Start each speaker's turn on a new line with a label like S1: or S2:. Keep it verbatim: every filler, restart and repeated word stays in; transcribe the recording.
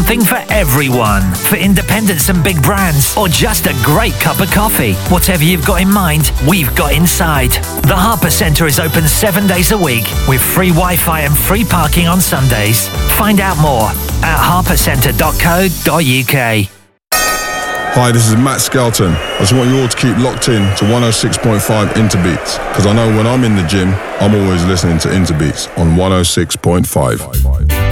S1: something for everyone. For independents and big brands, or just a great cup of coffee. Whatever you've got in mind, we've got inside. The Harper Centre is open seven days a week with free Wi-Fi and free parking on Sundays. Find out more at harper centre dot co dot uk.
S2: Hi, this is Matt Skelton. I just want you all to keep locked in to one oh six point five Interbeats, because I know when I'm in the gym, I'm always listening to Interbeats on one oh six point five.